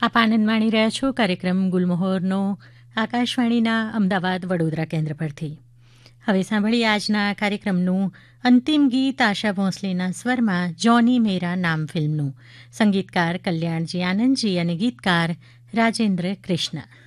આપ આનંદ માણી રહ્યા છો કાર્યક્રમ ગુલમોહરનો આકાશવાણીના અમદાવાદ વડોદરા કેન્દ્ર પરથી. હવે સાંભળીએ આજના કાર્યક્રમનું અંતિમ ગીત આશા ભોંસલેના સ્વરમાં જોની મેરા નામ ફિલ્મનું. સંગીતકાર કલ્યાણજી આનંદજી અને ગીતકાર રાજેન્દ્ર કૃષ્ણ.